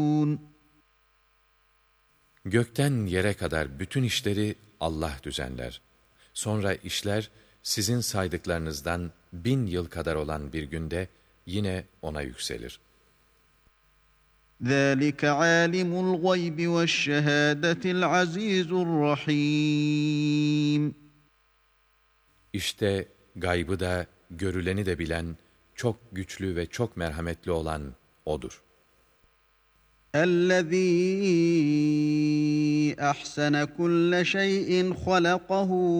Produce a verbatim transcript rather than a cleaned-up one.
Gökten yere kadar bütün işleri Allah düzenler. Sonra işler sizin saydıklarınızdan bin yıl kadar olan bir günde yine ona yükselir. ذَٰلِكَ عَالِمُ الْغَيْبِ وَالشَّهَادَةِ الْعَزِيزُ الرَّحِيمُ. İşte gaybı da görüleni de bilen, çok güçlü ve çok merhametli olan O'dur. الَّذ۪ي أَحْسَنَ كُلَّ شَيْءٍ خَلَقَهُ